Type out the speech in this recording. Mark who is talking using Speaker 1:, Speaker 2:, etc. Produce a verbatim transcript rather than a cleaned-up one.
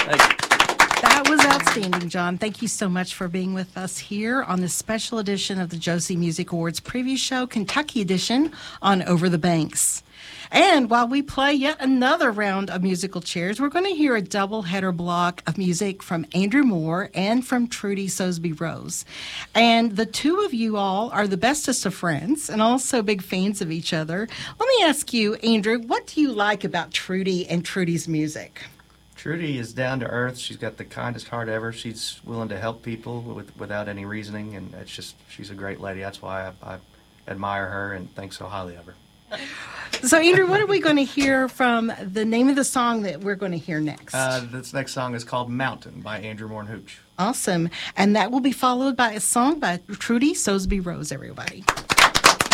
Speaker 1: That was outstanding, John. Thank you so much for being with us here on this special edition of the Josie Music Awards preview show, Kentucky edition on Over the Banks. And while we play yet another round of musical chairs, we're going to hear a double-header block of music from Andrew Moore and from Trudy Sosby Rose. And the two of you all are the bestest of friends and also big fans of each other. Let me ask you, Andrew, what do you like about Trudy and Trudy's music?
Speaker 2: Trudy is down to earth. She's got the kindest heart ever. She's willing to help people with, without any reasoning, and it's just she's a great lady. That's why I, I admire her and think so highly of her.
Speaker 1: So, Andrew, what are we going to hear from the name of the song that we're going to hear next?
Speaker 2: Uh, this next song is called Mountain by Andrew Moore and Hooch.
Speaker 1: Awesome. And that will be followed by a song by Trudy Sosby Rose, everybody.